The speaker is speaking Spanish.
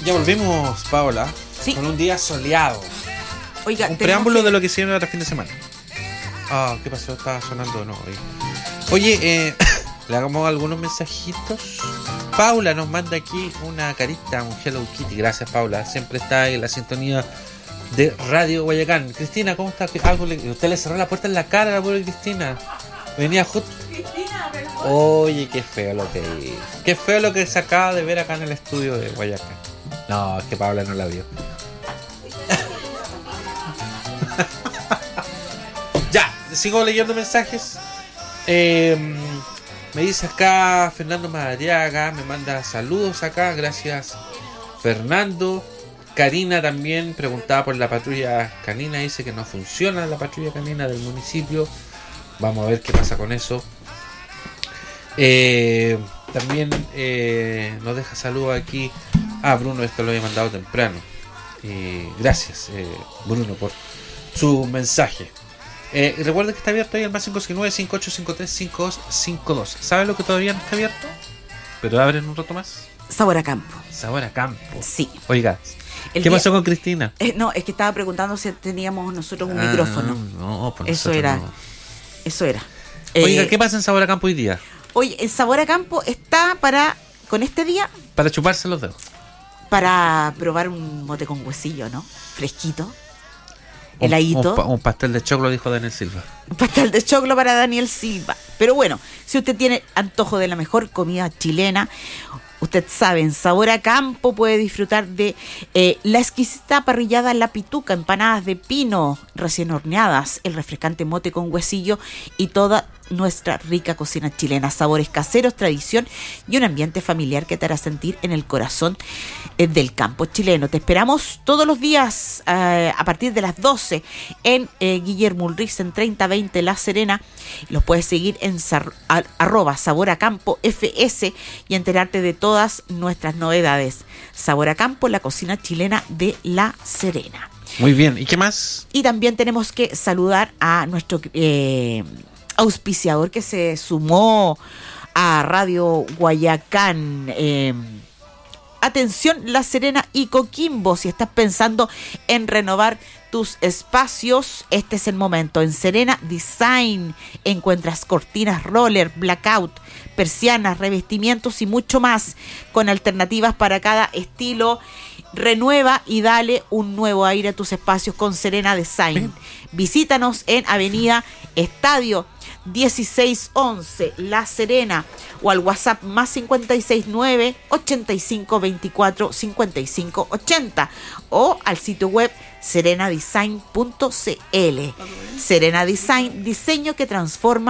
Ya volvimos, Paola, Sí. con un día soleado. Oiga, Un preámbulo de lo que hicieron el fin de semana. Ah, ¿qué pasó? Estaba sonando de nuevo ahí. Oye, le hagamos algunos mensajitos. Paula nos manda aquí una carita, un Hello Kitty. Gracias, Paula. Siempre está en la sintonía de Radio Guayacán. Cristina, ¿cómo está? Usted le cerró la puerta en la cara a la pobre Cristina. Venía justo. Cristina, perdón. Oye, qué feo lo que hizo. Qué feo lo que se acaba de ver acá en el estudio de Guayacán. No, es que Paula no la vio. Ya, sigo leyendo mensajes. Me dice acá Fernando Madariaga, me manda saludos acá, gracias Fernando. Karina también preguntaba por la patrulla canina, dice que no funciona la patrulla canina del municipio. Vamos a ver qué pasa con eso. También nos deja saludos aquí a Bruno, esto lo había mandado temprano. Gracias Bruno por su mensaje. Recuerden que está abierto ahí el más 559-5853-5252. ¿Sabes lo que todavía no está abierto? Pero abren un rato más. Sabor a campo. Sabor a campo. Sí. Oiga, El ¿qué día- pasó con Cristina? No, es que estaba preguntando si teníamos nosotros un micrófono. No, por Eso nosotros era. no. Eso era. Oiga, ¿qué pasa en Sabor a Campo hoy día? Oye, el Sabor a Campo está con este día, Para chuparse los dedos. para probar un mote con huesillo, ¿no? Fresquito. Heladito. Un pastel de choclo, dijo Daniel Silva. Un pastel de choclo para Daniel Silva. Pero bueno, si usted tiene antojo de la mejor comida chilena, usted sabe, en Sabor a Campo puede disfrutar de la exquisita parrillada La Pituca, empanadas de pino recién horneadas, el refrescante mote con huesillo y toda nuestra rica cocina chilena. Sabores caseros, tradición y un ambiente familiar que te hará sentir en el corazón del campo chileno. Te esperamos todos los días a partir de las 12 en Guillermo Ulrich en 3020 La Serena. Los puedes seguir en @saboracampo_fs y enterarte de todas nuestras novedades. Sabor a Campo, la cocina chilena de La Serena. Muy bien, ¿y qué más? Y también tenemos que saludar a nuestro auspiciador que se sumó a Radio Guayacán. Atención, La Serena y Coquimbo. Si estás pensando en renovar tus espacios, este es el momento. En Serena Design encuentras cortinas roller, blackout, persianas, revestimientos y mucho más, con alternativas para cada estilo. Renueva y dale un nuevo aire a tus espacios con Serena Design. Visítanos en Avenida Estadio 1611 La Serena o al WhatsApp más 569-8524-5580 o al sitio web serenadesign.cl. Serena Design, diseño que transforma